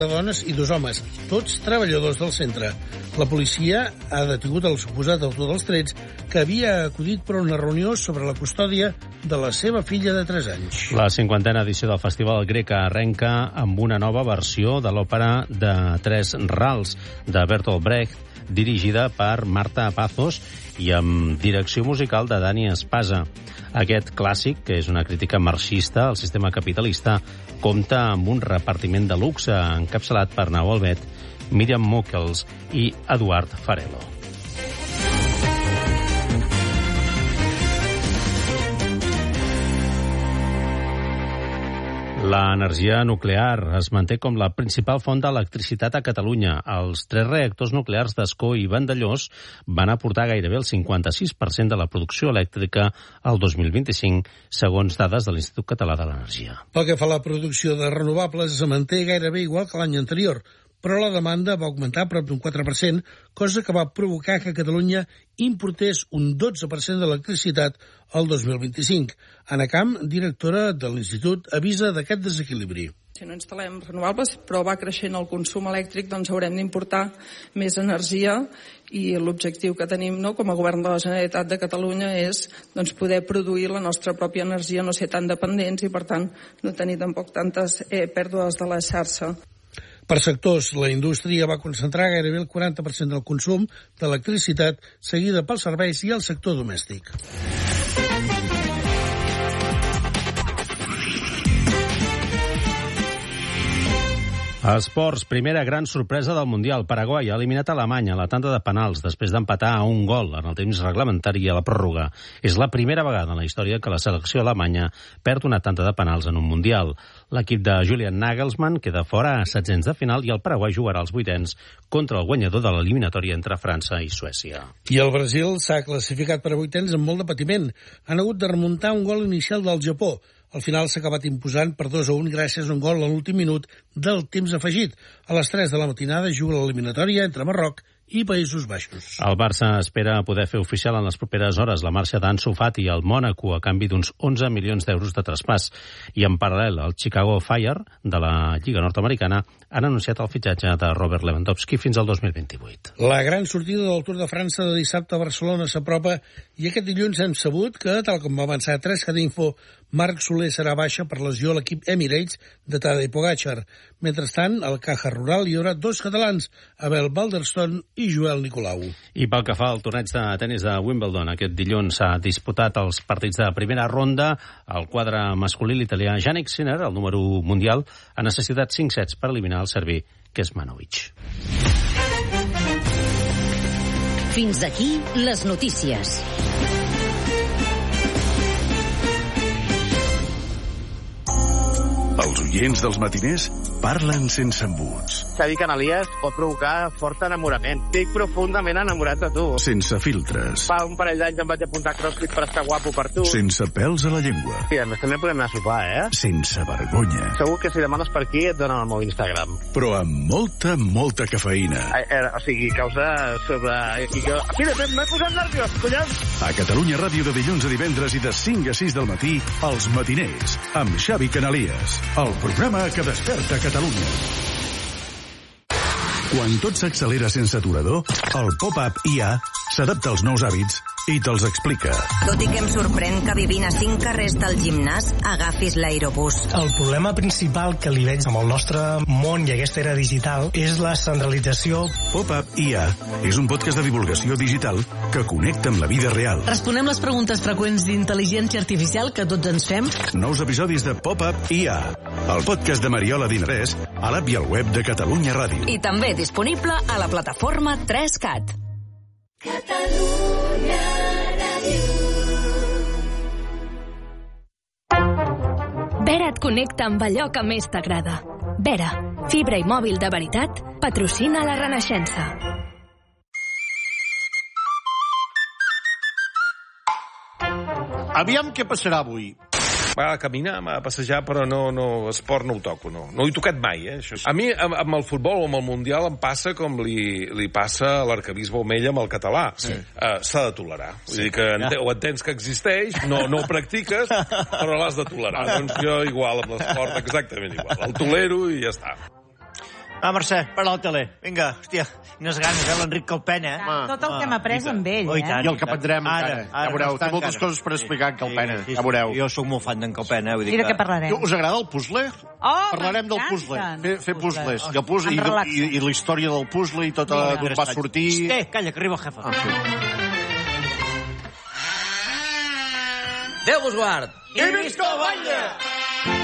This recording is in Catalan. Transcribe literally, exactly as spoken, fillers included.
de dones i dos homes, tots treballadors del centre. La policia ha detingut el suposat autor dels trets, que havia acudit per una reunió sobre la custòdia de la seva filla de tres anys. La cinquantena edició del Festival Grec arrenca amb una nova versió de l'òpera de Tres Rals, de Bertolt Brecht, dirigida per Marta Pazos i amb direcció musical de Dani Espasa. Aquest clàssic, que és una crítica marxista al sistema capitalista, compta amb un repartiment de luxe encapçalat per Nau Albet, Míriam Mockels i Eduard Farelo. L'energia nuclear es manté com la principal font d'electricitat a Catalunya. Els tres reactors nuclears d'Ascó i Vandellòs van aportar gairebé el cinquanta-sis per cent de la producció elèctrica al dos mil vint-i-cinc, segons dades de l'Institut Català de l'Energia. Pel que fa a la producció de renovables, es manté gairebé igual que l'any anterior, però la demanda va augmentar prop d'un quatre per cent, cosa que va provocar que Catalunya importés un dotze per cent d'electricitat el dos mil vint-i-cinc. Anna Camp, directora de l'Institut, avisa d'aquest desequilibri. Si no instal·lem renovables, però va creixent el consum elèctric, doncs haurem d'importar més energia i l'objectiu que tenim, no, com a govern de la Generalitat de Catalunya és doncs, poder produir la nostra pròpia energia, no ser tan dependents i, per tant, no tenir tampoc tantes eh, pèrdues de la xarxa. Per sectors, la indústria va concentrar gairebé el quaranta per cent del consum d'electricitat, seguida pels serveis i el sector domèstic. Esports, primera gran sorpresa del Mundial. Paraguai ha eliminat Alemanya a la tanda de penals després d'empatar a un gol en el temps reglamentari a la pròrroga. És la primera vegada en la història que la selecció alemanya perd una tanda de penals en un Mundial. L'equip de Julian Nagelsmann queda fora a setzents de final i el Paraguai jugarà als vuitens contra el guanyador de l'eliminatòria entre França i Suècia. I el Brasil s'ha classificat per a vuitens amb molt de patiment. Han hagut de remuntar un gol inicial del Japó. Al final s'ha acabat imposant per dos a un gràcies a un gol a l'últim minut del temps afegit. A les tres de la matinada juga l'eliminatòria entre Marroc i Països Baixos. El Barça espera poder fer oficial en les properes hores la marxa d'Ansu Fati al Mònaco a canvi d'uns onze milions d'euros de traspàs. I en paral·lel, el Chicago Fire de la Lliga Nord-Americana han anunciat el fitxatge de Robert Lewandowski fins al dos mil vint-i-vuit. La gran sortida del Tour de França de dissabte a Barcelona s'apropa i aquest dilluns hem sabut que, tal com va avançar tres K d'Info, Marc Soler serà baixa per lesió a l'equip Emirates de Tadej Pogačar. Mentrestant, al Caja Rural hi haurà dos catalans, Abel Balderston i Joel Nicolau. I pel que fa al torneig de tenis de Wimbledon, aquest dilluns s'ha disputat els partits de primera ronda. El quadre masculí, l'italià Jannik Sinner, el número u mundial, ha necessitat cinc sets per eliminar el serbi Kecmanovic. Fins aquí les notícies. Els oients dels matiners parlen sense embuts. Xavi Canalies pot provocar fort enamorament. Estic profundament enamorat de tu. Sense filtres. Fa un parell d'anys em vaig apuntar a CrossFit per estar guapo per tu. Sense pèls a la llengua. I a més també podem anar a sopar, eh? Sense vergonya. Segur que si demanes per aquí et donen el meu Instagram. Però amb molta, molta cafeïna. Eh, eh, o sigui, causa sobre... I jo... Mira, m'he posat nerviós, collons! A Catalunya Ràdio de dilluns a divendres i de cinc a sis del matí, Els Matiners, amb Xavi Canalies. El programa que desperta Catalunya. Quan tot s'accelera sense aturador, el pop-up I A s'adapta als nous hàbits i te'ls explica. Tot i que em sorprèn que vivint a cinc carrers del gimnàs agafis l'aerobús. El problema principal que li veig amb el nostre món i aquesta era digital és la centralització. Pop-up I A és un podcast de divulgació digital que connecta amb la vida real. Responem les preguntes freqüents d'intel·ligència artificial que tots ens fem. Nous episodis de Pop-up I A, el podcast de Mariola Dinarès, a l'app i al web de Catalunya Ràdio. I també disponible a la plataforma tres cat. Catalunya Ràdio. Vera et connecta amb allò que més t'agrada. Vera, fibra i mòbil de veritat, patrocina la Renaixença. Aviam què passarà avui. Va a caminar, va a passejar, però no, no, esport no ho toco, no. No ho he tocat mai, eh, això sí. A mi, amb, amb el futbol o amb el Mundial, em passa com li, li passa a l'arquebisbe Omella amb el català. Sí. Uh, s'ha de tolerar. Vull sí. dir que ente, ho entens que existeix, no, no ho practiques, però l'has de tolerar. Doncs jo igual amb l'esport, exactament igual. El tolero i ja està. Ah, Mercè, per la tele. Vinga, hòstia, quines ganes, eh, l'Enric Calpena. Ah, tot el que hem après amb ell, oh, eh? I el que aprendrem encara. Ja veureu, té moltes coses per explicar en Calpena. Ja veureu. Jo sóc molt fan d'en Calpena. I de què parlarem? Us agrada el puzzle? Oh, parlarem del puzzle. Fer, fer puzzles. I, el puzzle, i, i, i la història del puzzle i tot d'on va sortir... Té, calla, que arriba el jefe. Ah, sí. Déu vos guard! I visca el batlle!